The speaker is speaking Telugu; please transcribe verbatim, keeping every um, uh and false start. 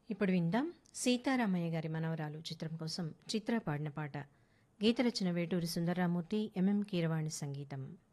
ఇప్పుడు విందాం సీతారామయ్య గారి మనవరాలు చిత్రం కోసం చిత్ర పాడిన పాట. గీత రచన వేటూరి సుందరరామూర్తి, ఎంఎం కీరవాణి సంగీతం.